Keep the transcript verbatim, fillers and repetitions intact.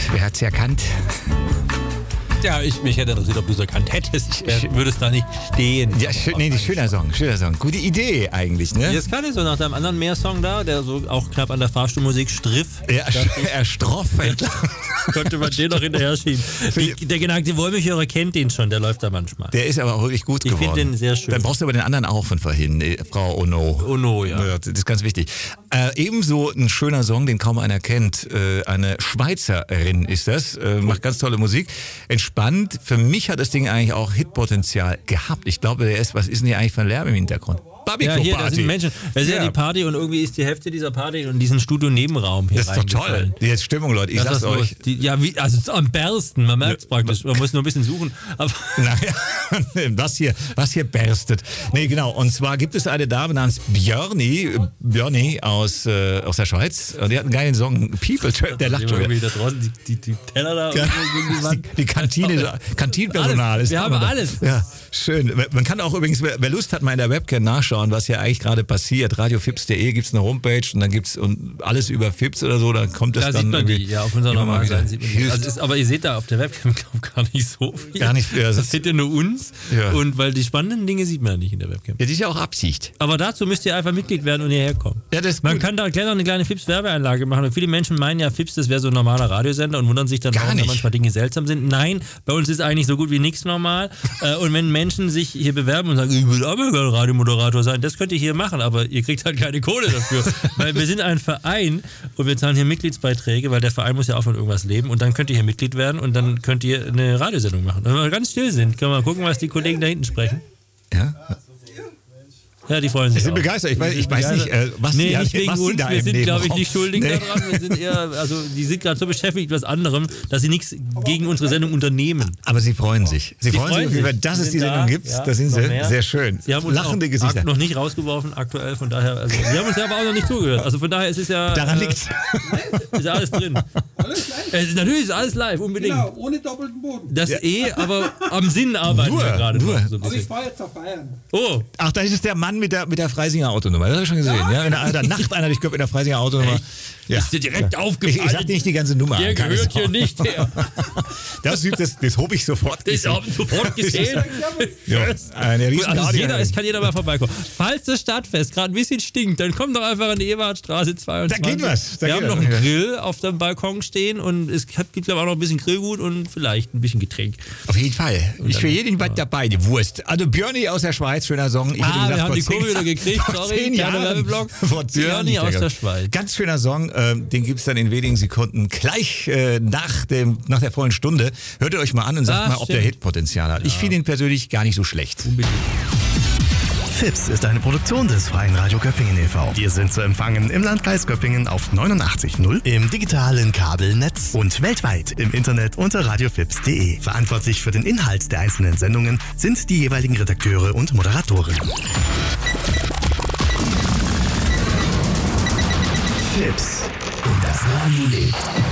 Wer hat's erkannt? Ja, ich mich hätte interessiert, ob du es erkannt hättest. Ich äh, würde es da nicht stehen. Ja, schön, nee, schöner Song, schöner Song. Gute Idee eigentlich, ne? Jetzt kann ich so nach deinem anderen Meersong da, der so auch knapp an der Fahrstuhlmusik striff. Ja, er stroff. Konnte man den noch hinterher schieben. Die, der geneigte Wollmilchhörer kennt den schon, der läuft da manchmal. Der ist aber auch wirklich gut ich geworden. Ich finde den sehr schön. Dann brauchst du aber den anderen auch von vorhin, Frau Ono. Ono, ja. ja. Das ist ganz wichtig. Äh, ebenso ein schöner Song, den kaum einer kennt. Äh, eine Schweizerin ist das, äh, macht ganz tolle Musik. Entspannt. Für mich hat das Ding eigentlich auch Hitpotenzial gehabt. Ich glaube, der ist, was ist denn hier eigentlich für ein Lärm im Hintergrund? Ja, hier, da sind Menschen. Es ist ja. ja die Party und irgendwie ist die Hälfte dieser Party in diesen Studio-Nebenraum hier. Das ist doch toll. Die jetzt Stimmung, Leute. Ich das sag's euch. Die, ja, wie, also am bersten. Man merkt es praktisch. Man muss nur ein bisschen suchen. Aber naja, was hier, was hier berstet. Nee, genau. Und zwar gibt es eine Dame namens Björni, Björni aus, äh, aus der Schweiz. Und die hat einen geilen Song. People Trap, der lacht schon. Da draußen die, die, die Teller da. Ja, die, die Kantine, Kantinenpersonal. Wir haben alles. Ja, schön. Man kann auch übrigens, wer Lust hat, mal in der Webcam nachschauen, was hier eigentlich gerade passiert. radio fips punkt de gibt es eine Homepage und dann gibt es alles über Fips oder so, da kommt es da dann sieht man irgendwie. Die, ja, auf unserer normalen Seite sieht man die. Also ist, aber ihr seht da auf der Webcam glaub, gar nicht so viel. Gar nicht. Ja, das, das seht ihr nur uns. Ja. Und weil die spannenden Dinge sieht man ja nicht in der Webcam. Ja, das ist ja auch Absicht. Aber dazu müsst ihr einfach Mitglied werden und hierher kommen. Ja, das ist man gut. kann da gleich noch eine kleine Fips-Werbeeinlage machen. Und viele Menschen meinen ja, Fips, das wäre so ein normaler Radiosender und wundern sich dann, warum da manchmal Dinge seltsam sind. Nein, bei uns ist eigentlich so gut wie nichts normal. Und wenn Menschen sich hier bewerben und sagen, ich will aber gerne Radiomoderator sein, das könnt ihr hier machen, aber ihr kriegt halt keine Kohle dafür. Weil wir sind ein Verein und wir zahlen hier Mitgliedsbeiträge, weil der Verein muss ja auch von irgendwas leben und dann könnt ihr hier Mitglied werden und dann könnt ihr eine Radiosendung machen. Wenn wir ganz still sind, können wir mal gucken, was die Kollegen da hinten sprechen. Ja. Ja, die freuen sich. Sie sind auch. begeistert. Ich weiß, ich weiß nicht, äh, was nee, die nicht wegen was uns. da Wir sind, glaube ich, Nebenraum. nicht schuldig nee. daran. Wir sind eher, also die sind gerade so beschäftigt mit was anderem, dass sie nichts gegen unsere Sendung unternehmen. Aber sie freuen sich. Sie, sie freuen, freuen sich, sich. dass es die Sendung da, gibt. Ja, da sind sie mehr. sehr schön. Sie haben uns lachende auch Gesichter. noch nicht rausgeworfen aktuell, von daher. Also, wir haben uns ja aber auch noch nicht zugehört. Also von daher ist es ja. Daran äh, liegt's. Ist ja alles drin. Alles live? Äh, natürlich ist alles live, unbedingt. Genau, ohne doppelten Boden. Das ja. eh, aber am Sinn arbeiten nur, wir gerade. Nur. So aber ich fahre jetzt auf Feiern. Oh. Ach, da ist es der Mann mit der, mit der Freisinger Autonummer. Das habe ich schon gesehen. Ja, in der, der Nacht einer, ich glaube, in der Freisinger Autonummer. Ja. Ist dir direkt ja. aufgefallen. Ich, ich sag dir nicht die ganze Nummer. Der gehört hier nicht her. Das, das, das habe ich sofort gesehen. Das habe ich sofort gesehen. Ja, eine riesen also jeder, es kann jeder mal vorbeikommen. Falls das Stadtfest gerade ein bisschen stinkt, dann kommt doch einfach an die Eberhardstraße zweiundzwanzig. Da geht was. Da Wir geht haben was. noch einen Grill auf dem Balkon stehen und es gibt, glaube ich, auch noch ein bisschen Grillgut und vielleicht ein bisschen Getränk. Auf jeden Fall. Und ich dann, für jeden was ja. dabei, die Wurst. Also Björni aus der Schweiz, schöner Song. Ich ah, gesagt, wir haben die zehn, Kurve wieder gekriegt, vor sorry, zehn kleiner Jahren. Werbeblock. Vor zehn Björni Jahren aus der Schweiz. Ganz schöner Song, ähm, den gibt es dann in wenigen Sekunden gleich äh, nach, dem, nach der vollen Stunde. Hört ihr euch mal an und sagt ah, mal, ob stimmt. der Hitpotenzial hat. Ja. Ich finde ihn persönlich gar nicht so schlecht. Unbedingt. Fips ist eine Produktion des Freien Radio Göppingen e V Wir sind zu empfangen im Landkreis Göppingen auf neunundachtzig Komma null, im digitalen Kabelnetz und weltweit im Internet unter radiofips punkt de. Verantwortlich für den Inhalt der einzelnen Sendungen sind die jeweiligen Redakteure und Moderatoren. Fips. Und das Radio lebt.